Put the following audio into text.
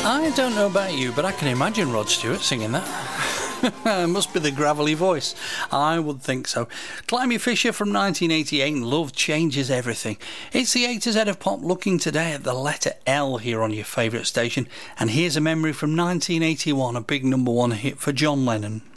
I don't know about you, but I can imagine Rod Stewart singing that. Must be the gravelly voice. I would think so. Climby Fisher from 1988, Love Changes Everything. It's the A to Z of pop, looking today at the letter L here on your favourite station. And here's a memory from 1981, a big number one hit for John Lennon.